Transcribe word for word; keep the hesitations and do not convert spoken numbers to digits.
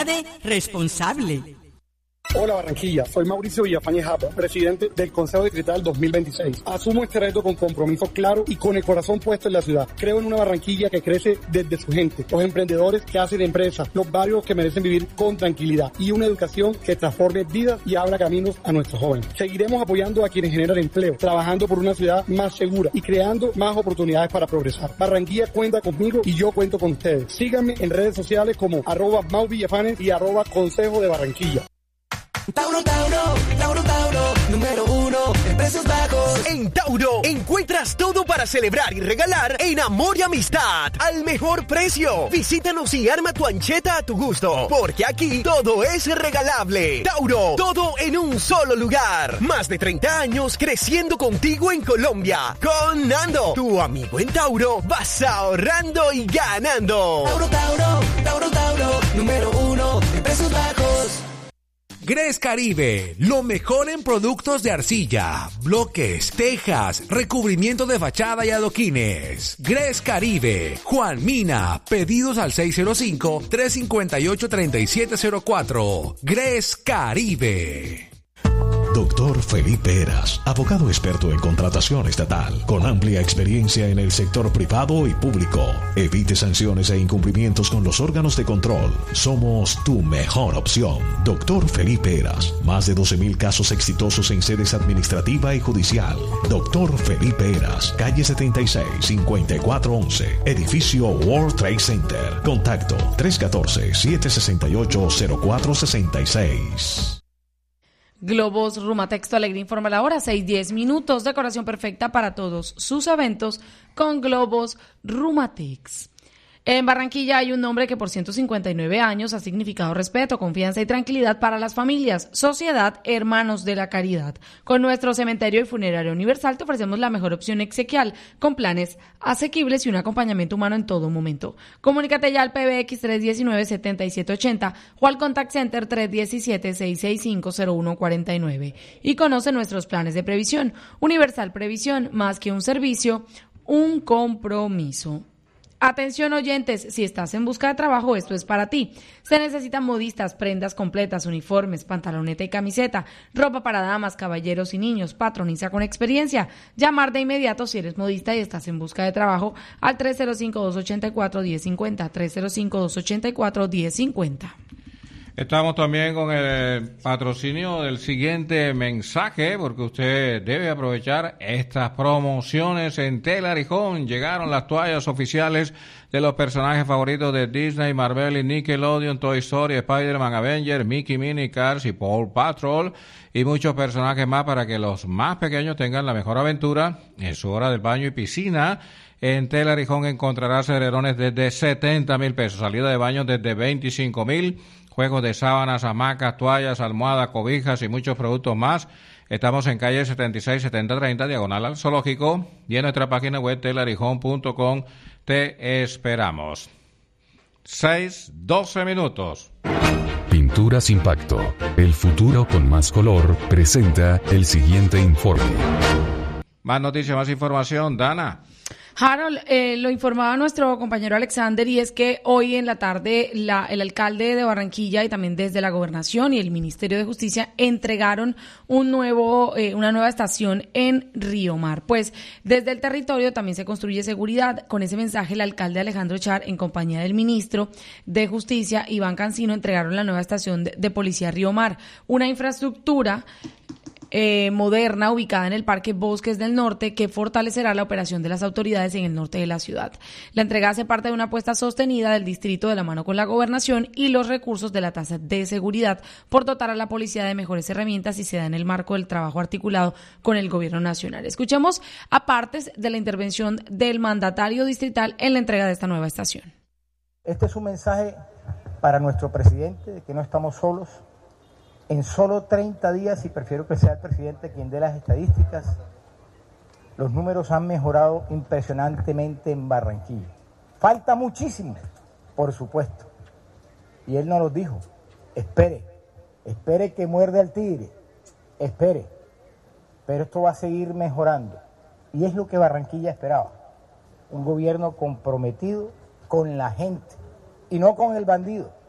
responsable. Hola Barranquilla, soy Mauricio Villafañe Japa, presidente del Consejo Distrital dos mil veintiséis. Asumo este reto con compromiso claro y con el corazón puesto en la ciudad. Creo en una Barranquilla que crece desde su gente, los emprendedores que hacen empresas, los barrios que merecen vivir con tranquilidad y una educación que transforme vidas y abra caminos a nuestros jóvenes. Seguiremos apoyando a quienes generan empleo, trabajando por una ciudad más segura y creando más oportunidades para progresar. Barranquilla cuenta conmigo y yo cuento con ustedes. Síganme en redes sociales como arroba Mau Villafanes y arroba Consejo de Barranquilla. Tauro, Tauro, Tauro, Tauro, número uno en precios bajos. En Tauro encuentras todo para celebrar y regalar en amor y amistad al mejor precio. Visítanos y arma tu ancheta a tu gusto, porque aquí todo es regalable. Tauro, todo en un solo lugar. Más de treinta años creciendo contigo en Colombia. Con Nando, tu amigo en Tauro, vas ahorrando y ganando. Tauro, Tauro, Tauro, Tauro, número uno en precios bajos. Gres Caribe, lo mejor en productos de arcilla, bloques, tejas, recubrimiento de fachada y adoquines. Gres Caribe, Juan Mina, pedidos al seis cero cinco, tres cinco ocho, tres siete cero cuatro. Gres Caribe. Doctor Felipe Heras, abogado experto en contratación estatal, con amplia experiencia en el sector privado y público. Evite sanciones e incumplimientos con los órganos de control. Somos tu mejor opción. Doctor Felipe Heras, más de doce mil casos exitosos en sedes administrativa y judicial. Doctor Felipe Heras, calle setenta y seis, cincuenta y cuatro once, edificio World Trade Center. Contacto tres uno cuatro, siete seis ocho, cero cuatro seis seis. Globos Rumatexto Alegre informa la hora, seis diez minutos, decoración perfecta para todos sus eventos con Globos Rumatex. En Barranquilla hay un nombre que por ciento cincuenta y nueve años ha significado respeto, confianza y tranquilidad para las familias. Sociedad Hermanos de la Caridad. Con nuestro cementerio y funerario universal te ofrecemos la mejor opción exequial, con planes asequibles y un acompañamiento humano en todo momento. Comunícate ya al P B X tres uno nueve, siete siete ocho cero o al Contact Center tres uno siete, seis seis cinco, cero uno cuatro nueve y conoce nuestros planes de previsión. Universal Previsión, más que un servicio, un compromiso. Atención oyentes, si estás en busca de trabajo, esto es para ti. Se necesitan modistas, prendas completas, uniformes, pantaloneta y camiseta, ropa para damas, caballeros y niños, patroniza con experiencia. Llamar de inmediato si eres modista y estás en busca de trabajo al tres cero cinco, dos ocho cuatro, uno cero cinco cero, tres cero cinco, dos ocho cuatro, uno cero cinco cero. Estamos también con el patrocinio del siguiente mensaje, porque usted debe aprovechar estas promociones en Tela Arijón. Llegaron las toallas oficiales de los personajes favoritos de Disney, Marvel y Nickelodeon, Toy Story, Spider-Man, Avengers, Mickey, Minnie, Cars y Paw Patrol, y muchos personajes más para que los más pequeños tengan la mejor aventura en su hora del baño y piscina. En Tela Arijón encontrarás edredones desde setenta mil pesos, salida de baño desde veinticinco mil, juegos de sábanas, hamacas, toallas, almohadas, cobijas y muchos productos más. Estamos en calle setenta y seis, setenta treinta, diagonal al Zoológico, y en nuestra página web telarijón punto com. Te esperamos. seis, doce minutos. Pinturas Impacto, el futuro con más color, presenta el siguiente informe. Más noticias, más información, Dana. Harold, eh, lo informaba nuestro compañero Alexander, y es que hoy en la tarde la, el alcalde de Barranquilla y también desde la Gobernación y el Ministerio de Justicia entregaron un nuevo, eh, una nueva estación en Río Mar. Pues desde el territorio también se construye seguridad. Con ese mensaje, el alcalde Alejandro Char, en compañía del ministro de Justicia, Iván Cancino, entregaron la nueva estación de, de Policía Río Mar, una infraestructura Eh, moderna ubicada en el Parque Bosques del Norte, que fortalecerá la operación de las autoridades en el norte de la ciudad. La entrega hace parte de una apuesta sostenida del distrito de la mano con la gobernación y los recursos de la tasa de seguridad por dotar a la policía de mejores herramientas, y se da en el marco del trabajo articulado con el gobierno nacional. Escuchemos a partes de la intervención del mandatario distrital en la entrega de esta nueva estación. Este es un mensaje para nuestro presidente de que no estamos solos. En solo treinta días, y prefiero que sea el presidente quien dé las estadísticas, los números han mejorado impresionantemente en Barranquilla. Falta muchísimo, por supuesto. Y él nos lo dijo. Espere, espere que muerde al tigre, espere. Pero esto va a seguir mejorando. Y es lo que Barranquilla esperaba. Un gobierno comprometido con la gente y no con el bandido.